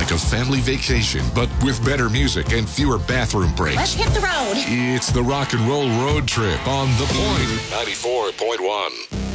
like a family vacation, but with better music and fewer bathroom breaks. Let's hit the road. It's the Rock and Roll Road Trip on The Point 94.1.